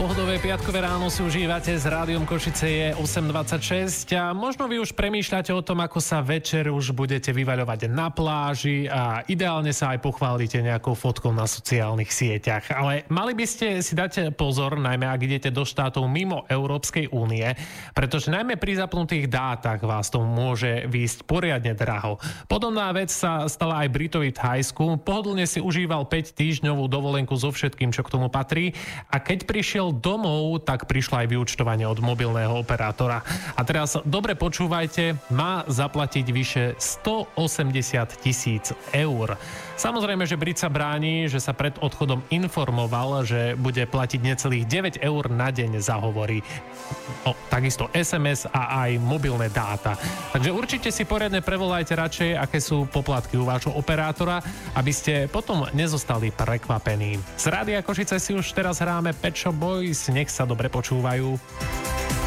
Pohodové piatkové ráno si užívate s Rádiom Košice, je 8.26 a možno vy už premýšľate o tom, ako sa večer už budete vyvaľovať na pláži a ideálne sa aj pochválite nejakou fotkou na sociálnych sieťach. Ale mali by ste si dať pozor, najmä ak idete do štátov mimo Európskej únie, pretože najmä pri zapnutých dátach vás to môže výjsť poriadne draho. Podobná vec sa stala aj Britovi v Thajsku. Pohodlne si užíval 5-týždňovú dovolenku so všetkým, čo k tomu patrí, a keď prišiel domov, tak prišlo aj vyúčtovanie od mobilného operátora. A teraz dobre počúvajte, má zaplatiť vyše 180 000 eur. Samozrejme, že Brit sa bráni, že sa pred odchodom informoval, že bude platiť necelých 9 eur na deň za hovory. Takisto SMS a aj mobilné dáta. Takže určite si poriadne prevolajte radšej, aké sú poplatky u vášho operátora, aby ste potom nezostali prekvapení. Z Rádia Košice si už teraz hráme Pet Shop Boys, nech sa dobre počúvajú.